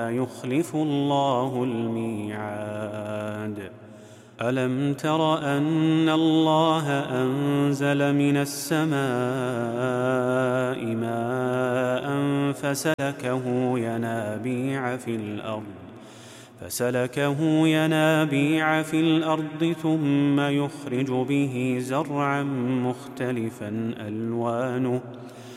يخلف الله الميعاد. ألم تر أن الله أنزل من السماء ماء فسلكه ينابيع في الأرض ثم يخرج به زرعا مختلفا ألوانه